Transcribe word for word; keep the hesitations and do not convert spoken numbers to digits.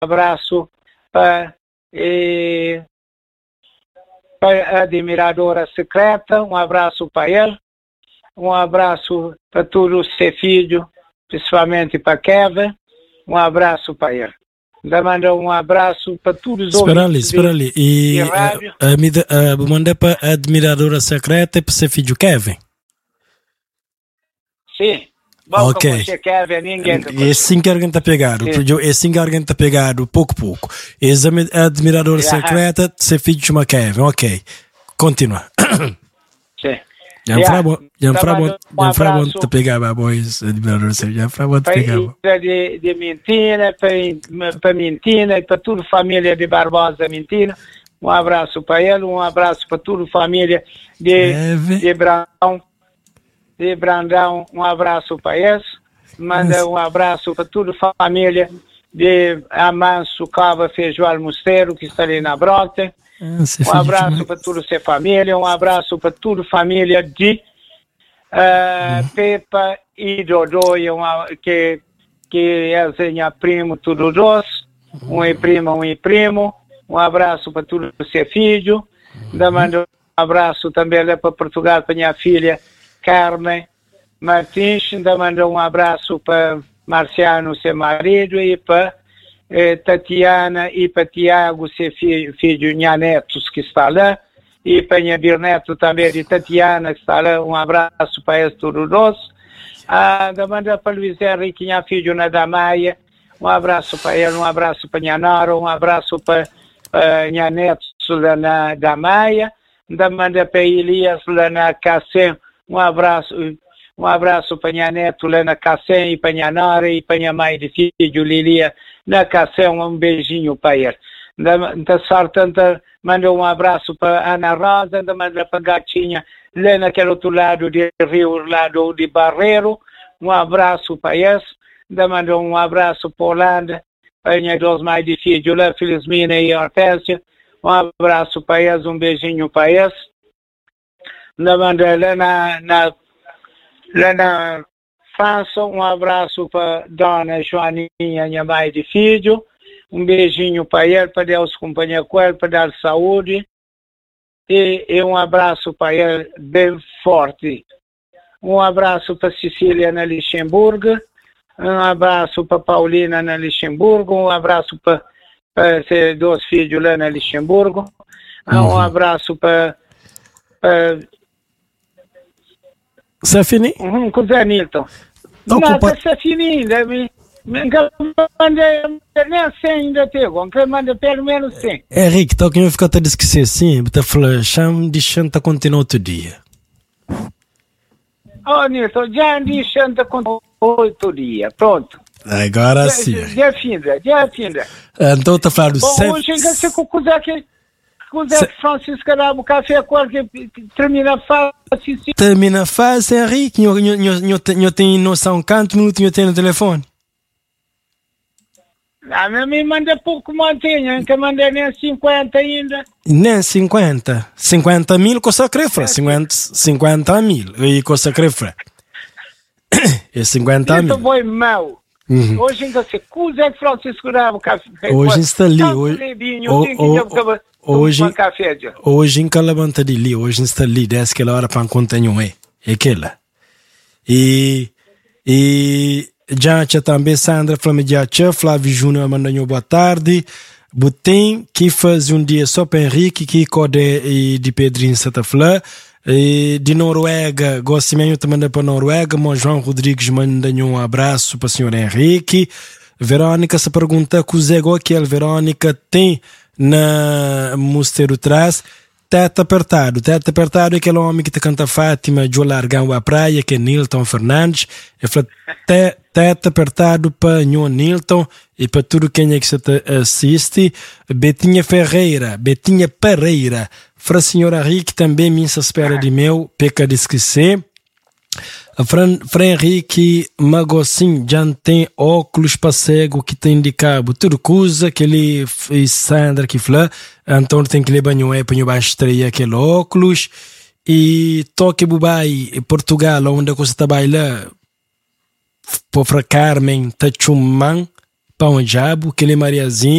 abraço para eh, a admiradora secreta, um abraço para ele, um abraço para todos os seus filhos, principalmente para Kevin, um abraço para ele. Ainda manda um abraço para todos os Espera ali, ouvintes espera ali. E de rádio. a, a, a, manda para a admiradora secreta e para o seu filho Kevin? Sim. Bom, ok. Você Kevin, ninguém é assim que alguém está pegado. É assim que alguém está pegado, pouco a pouco. És a admiradora Yeah. secreta, seu filho chama Kevin. Ok. Continua. Sim. Já me fala bom, já me fala bom, já me fala bom te pegar, boys, admirador secreta. Já me fala bom te pegar. De, de Mentina, para, para Mentina e para toda a família de Barbosa Mentina. Um abraço para ele, um abraço para toda a família de, de Brandão. De Brandão, um abraço para eles. Manda Nossa. um abraço para toda a família de Amanso Cava Feijoal Mosteiro, que está ali na Brota. Nossa, um abraço para toda a sua família, um abraço para toda a família de uh, Pepa e Dodô, que, que eles são primo, tudo dois. Um é primo, um é primo. Um abraço para todo o seu filho. Ainda mando um abraço também lá para Portugal, para minha filha Carmen Martins. Ainda mando um abraço para Marciano, seu marido, e para eh, Tatiana e para Tiago, seu filho, filho minha netos, que está lá. E para minha bisneto também de Tatiana, que está lá. Um abraço para eles todos dois. Ah, ainda mando para Luiz Henrique, minha filha na Damaia. Um abraço para ele, um abraço para minha Nora, um abraço para Uh, minha neto lá na Damaia, ainda manda para Elias lá na Cassem, um abraço, um abraço para minha neto lá na Cassem e para minha Nora e para minha mãe de filho Lilia na Cassem, um beijinho para ele. Ainda sorte, manda um abraço para Ana Rosa, ainda manda para Gatinha lá naquele outro lado de Rio, lado de Barreiro, um abraço para eles, ainda manda um abraço para Holanda, para minha dois mais de filho lá, Felizmina e Hortência, um abraço para eles, um beijinho para eles. Ainda manda lá na, na, lá na França, um abraço para Dona Joaninha, minha mãe de filho, um beijinho para ele, para Deus acompanhar com ele, para dar saúde, e, e um abraço para ele bem forte. Um abraço para Cecília na Luxemburgo, um abraço para Paulina na Luxemburgo, um abraço para, para seus dois filhos lá na Luxemburgo, uhum. um abraço para... para... Safini? Uhum, com o Zé Nilton. Não, Ocupa... Safini, deve... nem assim ainda tenho, que manda pelo menos sim. Henrique, então quem vai ficar a esquecer assim, está falando, chama de chanta continua outro dia. Oh, Nilton, já andi chanta continua oito dias, pronto. Agora sim. Já finda, já finda. Então está falando... Bom, sef... hoje ainda se com o Zé que... com o Zé Francisco dá o café com que termina fácil. Termina fácil, Henrique, eu tenho noção quantos minutos eu tenho no telefone. A minha me manda pouco mantenha, que manda nem cinquenta ainda. Nem cinquenta. cinquenta mil coisa crefra. cinquenta mil. E coisa crefra. É cinquenta mil. Isso foi mau. Uhum. Hoje ainda se cusa que Francisco dava café. Hoje está ali. Hoje, hoje, hoje em Calabanta de ali. Hoje está ali. Desde aquela hora para contar um é. É aquela. E... E... Já também Sandra Flamengo, Flávio Júnior mandou boa tarde. Butem que faz um dia só para Henrique que code de Pedrinho Sataflã. De Noruega, gosto mesmo de mandar para Noruega. Mo João Rodrigues manda um abraço para o senhor Henrique. Verônica se pergunta que o Zé Goquiel Verônica tem na Mosteiro Trás. Teto apertado, teto apertado é aquele homem que te canta Fátima de Largão à praia, que é Nilton Fernandes. Eu falei, te, teto apertado para o Nilton e para tudo quem é que se te assiste. Betinha Ferreira, Betinha Pereira, para senhora Henrique também me se espera de meu, peca de esquecer. Fran, Fran Henrique Magocin já tem óculos para cego que tem de cabo, tudo coisa que ele e Sandra que falou, então tem que levar um é para a estreia aquele óculos e toque Bubai Portugal onde você trabalha para Carmen Tachumman para um jabo que ele Mariazinho